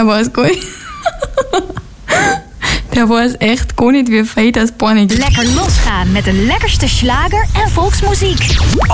Dat was echt, kon niet weer feit als pannetje. Lekker losgaan met de lekkerste slager en volksmuziek.